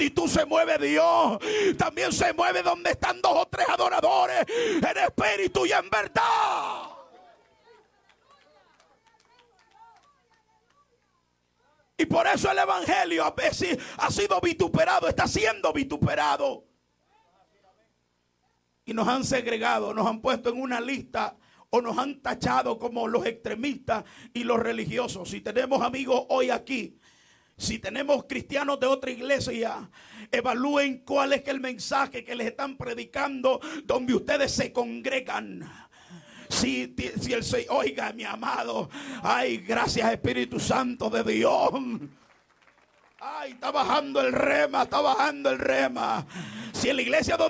multitud se mueve Dios. También se mueve donde están 2 o 3 adoradores en espíritu y en verdad. Y por eso el evangelio a veces ha sido vituperado, está siendo vituperado. Y nos han segregado, nos han puesto en una lista o nos han tachado como los extremistas y los religiosos. Si tenemos amigos hoy aquí, si tenemos cristianos de otra iglesia, evalúen cuál es el mensaje que les están predicando donde ustedes se congregan. Si el Señor, oiga mi amado, ay, gracias Espíritu Santo de Dios. Ay, está bajando el rema, está bajando el rema. Si en la iglesia donde